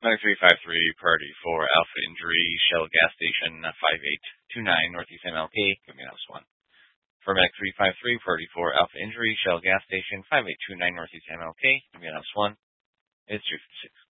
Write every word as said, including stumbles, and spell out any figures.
Medic three five three, priority for Alpha Injury, Shell Gas Station five eight two nine, Northeast M L K, give me an one. For Medic three five three, priority for Alpha Injury, Shell Gas Station five eight two nine, Northeast M L K, give me an one. It's two six.